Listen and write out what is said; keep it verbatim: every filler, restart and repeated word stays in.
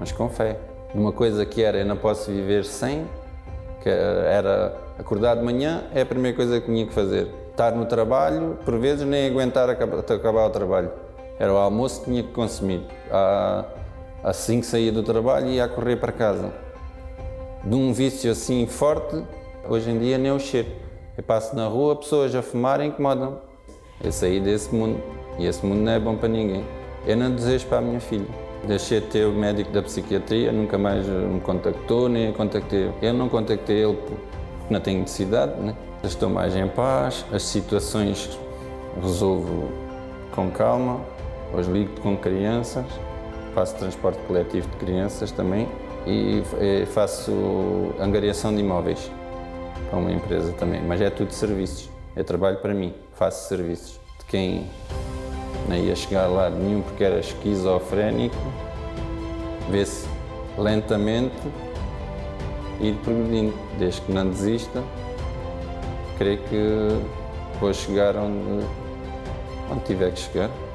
mas com fé. Uma coisa que era, eu não posso viver sem, que era acordar de manhã, é a primeira coisa que tinha que fazer. Estar no trabalho, por vezes nem aguentar acabar, acabar o trabalho. Era o almoço que tinha que consumir. Assim que saía do trabalho, ia a correr para casa. De um vício assim forte, hoje em dia nem o cheiro. Eu passo na rua, pessoas a fumarem incomodam. Eu saí desse mundo, e esse mundo não é bom para ninguém. Eu não desejo para a minha filha. Deixei de ter o médico da psiquiatria, nunca mais me contactou, nem contactei. Eu não contactei ele porque não tenho necessidade, né? Estou mais em paz, as situações resolvo com calma. Hoje ligo com crianças, faço transporte coletivo de crianças também e faço angariação de imóveis para uma empresa também, mas é tudo serviços. Eu trabalho para mim, faço serviços. De quem não ia chegar a lado nenhum porque era esquizofrénico, vê-se lentamente ir progredindo. Desde que não desista, creio que vou chegar onde, onde tiver que chegar.